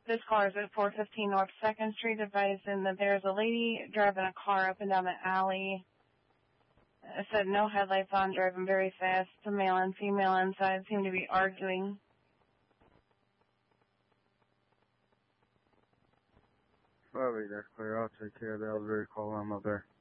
This caller is at 415 North 2nd Street, advising that there's a lady driving a car up and down the alley. It said no headlights on, driving very fast. The male and female inside seem to be arguing. Probably that's clear. I'll take care of that. I was very cold. I'm up there.